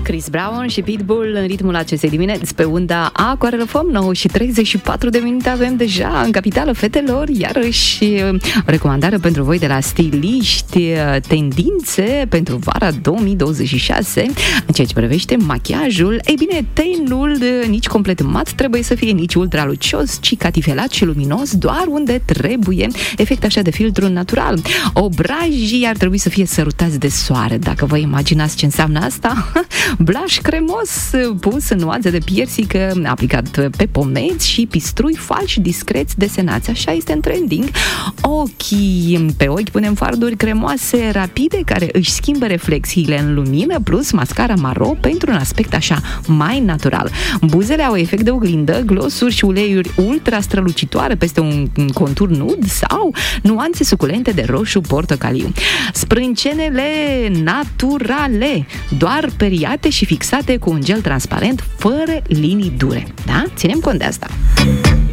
Chris Brown și Pitbull în ritmul acestei dimineți pe unda Aqua FM. 9 și 34 de minute avem deja în capitală, fetelor. Iarăși o recomandare pentru voi de la stiliști, tendințe pentru vara 2026 în ceea ce privește machiajul. Ei bine, tenul nici complet mat trebuie să fie, nici ultra lucios, ci catifelat și luminos, doar unde trebuie, efect așa de filtru natural. Obrajii ar trebui să fie sărutați de soare. Dacă vă imaginați ce înseamnă asta, blush cremos pus în nuanțe de piersică, aplicat pe pomeți și pistrui falși discreți desenați. Așa este în trending. Ochii, pe ochi punem farduri cremoase rapide care își schimbă reflexiile în lumină, plus mascara maro pentru un aspect așa mai natural. Buzele au efect de oglindă, glosuri și uleiuri ultra strălucitoare peste un contur nud sau nuanțe suculente de roșu portocaliu. Sprâncenele naturale, doar periate și fixate cu un gel transparent, fără linii dure. Da? Ținem cont de asta.